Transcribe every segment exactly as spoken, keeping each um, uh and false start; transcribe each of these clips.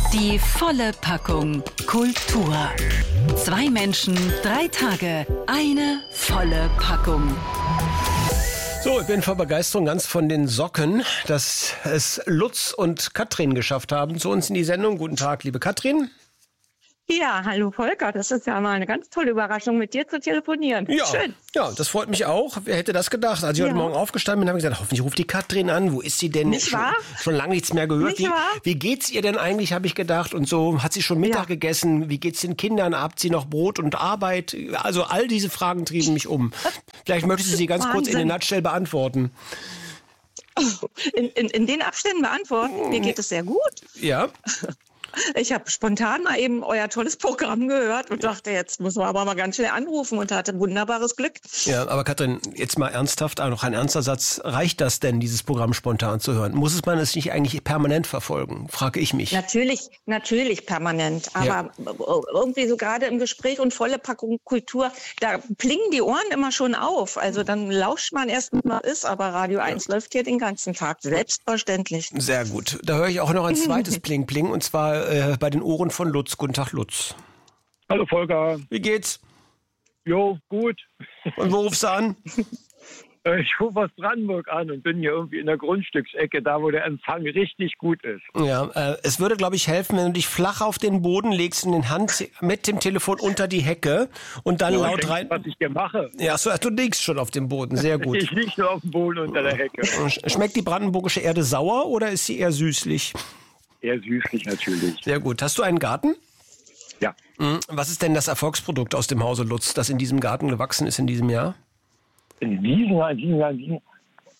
Die volle Packung Kultur. Zwei Menschen, drei Tage, eine volle Packung. So, ich bin vor Begeisterung ganz von den Socken, dass es Lutz und Katrin geschafft haben zu uns in die Sendung. Guten Tag, liebe Katrin. Ja, hallo Volker, das ist ja mal eine ganz tolle Überraschung, mit dir zu telefonieren. Ja, schön. Ja, das freut mich auch. Wer hätte das gedacht? Als ich ja. heute Morgen aufgestanden bin, habe ich gesagt, hoffentlich ruft die Katrin an. Wo ist sie denn? Nicht schon, wahr? schon lange nichts mehr gehört. Nicht wie, wahr? wie geht's ihr denn eigentlich, habe ich gedacht. Und so, hat sie schon Mittag Ja. gegessen? Wie geht's den Kindern? Habt sie noch Brot und Arbeit? Also all diese Fragen trieben mich um. Vielleicht möchtest du sie ganz kurz in den Nutshell beantworten. In, in, in den Abständen beantworten? Mir geht es sehr gut. Ja. Ich habe spontan mal eben euer tolles Programm gehört und dachte, jetzt müssen wir aber mal ganz schnell anrufen und hatte wunderbares Glück. Ja, aber Katrin, jetzt mal ernsthaft, noch ein ernster Satz. Reicht das denn, dieses Programm spontan zu hören? Muss es man es nicht eigentlich permanent verfolgen, frage ich mich. Natürlich, natürlich permanent. Aber Ja. irgendwie so gerade im Gespräch und volle Packung Kultur, da plingen die Ohren immer schon auf. Also dann lauscht man erst mal ist, aber Radio eins läuft hier den ganzen Tag, selbstverständlich. Sehr gut. Da höre ich auch noch ein zweites Pling-Pling und zwar äh, bei den Ohren von Lutz. Guten Tag, Lutz. Hallo Volker. Wie geht's? Jo, gut. Und wo rufst du an? Äh, Ich rufe aus Brandenburg an und bin hier irgendwie in der Grundstücksecke, da wo der Empfang richtig gut ist. Ja, äh, es würde, glaube ich, helfen, wenn du dich flach auf den Boden legst und den Hand mit dem Telefon unter die Hecke und dann Ja, laut denkst, rein... was ich hier mache. Ja, so, du liegst schon auf dem Boden. Sehr gut. Ich liege nur auf dem Boden unter der Hecke. Sch- Schmeckt die brandenburgische Erde sauer oder ist sie eher süßlich? Eher süßlich natürlich. Sehr gut. Hast du einen Garten? Ja. Mhm. Was ist denn das Erfolgsprodukt aus dem Hause Lutz, das in diesem Garten gewachsen ist in diesem Jahr? In diesem Jahr, in diesem Jahr, in diesem Jahr.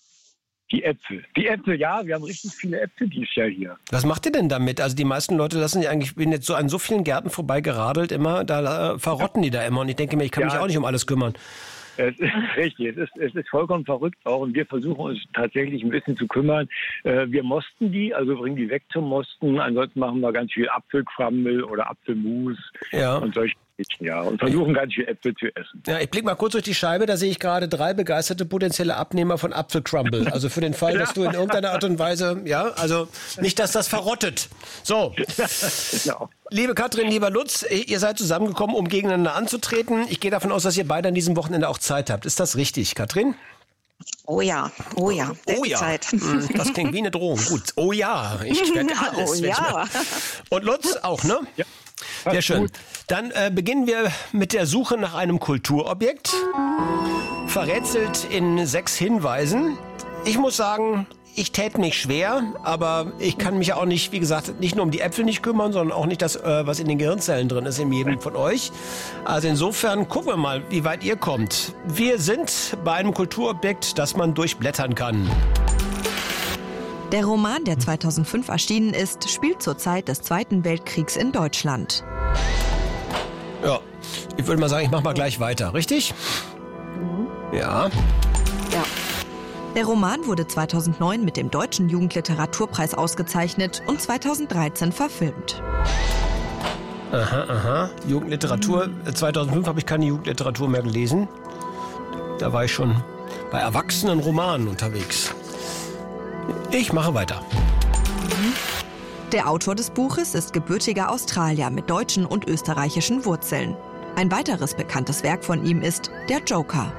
Die Äpfel. Die Äpfel, ja, wir haben richtig viele Äpfel dieses Jahr hier. Was macht ihr denn damit? Also die meisten Leute lassen sich eigentlich, ich bin jetzt so an so vielen Gärten vorbeigeradelt immer, da äh, verrotten die da immer und ich denke mir, ich kann Ja. mich auch nicht um alles kümmern. Es ist richtig, es ist, es ist vollkommen verrückt auch und wir versuchen uns tatsächlich ein bisschen zu kümmern. Äh, wir mosten die, also bringen die weg zum Mosten. Ansonsten machen wir ganz viel Apfelcrumble oder Apfelmus Ja. und solche Geschichten, ja. Und versuchen ganz viel Äpfel zu essen. Ja, ich blicke mal kurz durch die Scheibe, da sehe ich gerade drei begeisterte potenzielle Abnehmer von Apfelcrumble. Also für den Fall, dass du in irgendeiner Art und Weise, ja, also nicht, dass das verrottet. So. Genau. Liebe Katrin, lieber Lutz, ihr seid zusammengekommen, um gegeneinander anzutreten. Ich gehe davon aus, dass ihr beide an diesem Wochenende auch Zeit habt. Ist das richtig, Katrin? Oh ja, oh ja, Oh ja, Zeit. Hm, das klingt wie eine Drohung. Gut, oh ja, ich werde alles. Oh werd ich ja. mal- Und Lutz auch, ne? Ja. Sehr schön. Gut. Dann äh, beginnen wir mit der Suche nach einem Kulturobjekt. Verrätselt in sechs Hinweisen. Ich muss sagen, ich täte nicht schwer, aber ich kann mich ja auch nicht, wie gesagt, nicht nur um die Äpfel nicht kümmern, sondern auch nicht das, äh, was in den Gehirnzellen drin ist, in jedem von euch. Also insofern gucken wir mal, wie weit ihr kommt. Wir sind bei einem Kulturobjekt, das man durchblättern kann. Der Roman, der zweitausendfünf erschienen ist, spielt zur Zeit des Zweiten Weltkriegs in Deutschland. Ja, ich würde mal sagen, ich mache mal gleich weiter, richtig? Ja. Ja. Der Roman wurde zweitausendneun mit dem Deutschen Jugendliteraturpreis ausgezeichnet und zweitausenddreizehn verfilmt. Aha, aha. Jugendliteratur. zweitausendfünf habe ich keine Jugendliteratur mehr gelesen. Da war ich schon bei erwachsenen Romanen unterwegs. Ich mache weiter. Der Autor des Buches ist gebürtiger Australier mit deutschen und österreichischen Wurzeln. Ein weiteres bekanntes Werk von ihm ist Der Joker.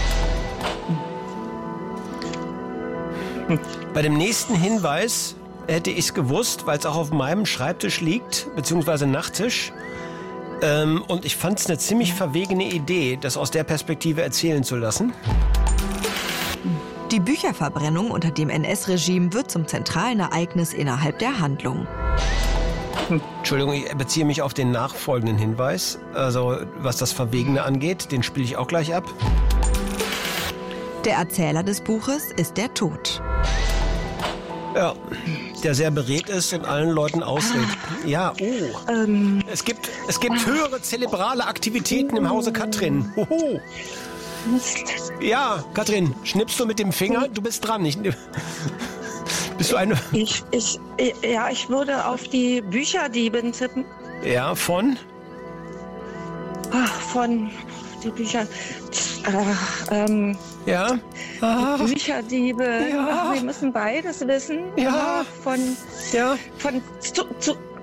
Bei dem nächsten Hinweis hätte ich es gewusst, weil es auch auf meinem Schreibtisch liegt, beziehungsweise Nachttisch. Ähm, und ich fand es eine ziemlich verwegene Idee, das aus der Perspektive erzählen zu lassen. Die Bücherverbrennung unter dem N S-Regime wird zum zentralen Ereignis innerhalb der Handlung. Entschuldigung, ich beziehe mich auf den nachfolgenden Hinweis. Also was das Verwegene angeht, den spiele ich auch gleich ab. Der Erzähler des Buches ist der Tod. Ja, der sehr beredt ist und allen Leuten ausredet. Ja, oh. Ähm, Es gibt, es gibt höhere zerebrale Aktivitäten im Hause Katrin. Hoho. Ja, Katrin, schnippst du mit dem Finger? Du bist dran. Ich, bist du eine... ich, ich, ja, ich würde auf die Bücherdieben tippen. Ja, von? Ah, Von die Bücher. Äh, ähm, Ja. Ah, Bücherdiebe. Ja. Ach, wir müssen beides wissen. Ja. Ah, Von, ja. von zu, zu,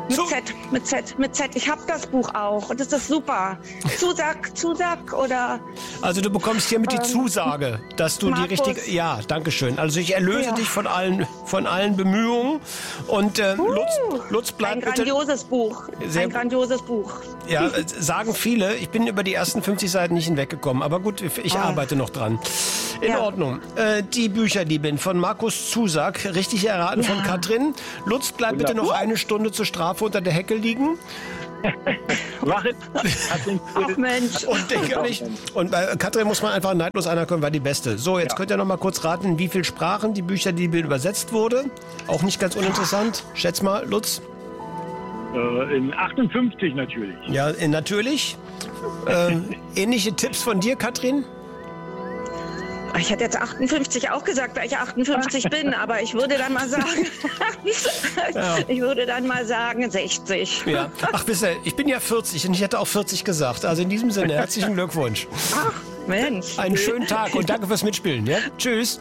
Mit So. Z, mit Z, mit Z. Ich habe das Buch auch und das ist super. Zusack, Zusack oder... Also du bekommst hiermit die Zusage, dass du Markus. die richtige... Ja, danke schön. Also ich erlöse Ja. dich von allen, von allen Bemühungen. Und äh, Lutz, Lutz, Ein bleib bitte... grandioses Buch. Sehr Ein gut. grandioses Buch. Ja, äh, sagen viele. Ich bin über die ersten fünfzig Seiten nicht hinweggekommen. Aber gut, ich Ah. arbeite noch dran. In Ja. Ordnung. Äh, die Bücherdiebin von Markus Zusack, richtig erraten von Katrin. Lutz, bleib bitte noch eine Stunde zur Strafe unter der Hecke liegen. Mach es. Hat den- Ach Mensch. Und denke nicht. Und bei Katrin muss man einfach neidlos anerkennen, war die Beste. So, jetzt könnt ihr noch mal kurz raten, in wie viele Sprachen die Bücherdiebin übersetzt wurde. Auch nicht ganz uninteressant. Schätz mal, Lutz. Äh, in achtundfünfzig natürlich. Ja, äh, natürlich. Ähm, ähnliche Tipps von dir, Katrin? Ich hätte jetzt achtundfünfzig auch gesagt, weil ich achtundfünfzig bin, aber ich würde dann mal sagen, ich würde dann mal sagen sechzig. Ja. Ach, wisst ihr, ich bin ja vierzig und ich hätte auch vierzig gesagt. Also in diesem Sinne, herzlichen Glückwunsch. Ach, Mensch. Einen schönen Tag und danke fürs Mitspielen. Ja? Tschüss.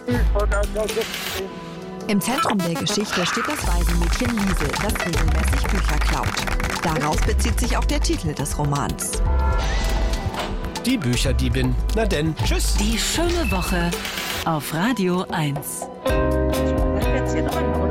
Im Zentrum der Geschichte steht das Waisenmädchen Liesel, das regelmäßig Bücher klaut. Darauf bezieht sich auch der Titel des Romans. Die Bücherdiebin. Na denn, tschüss. Die schöne Woche auf Radio eins. Das ist jetzt hier dran, oder?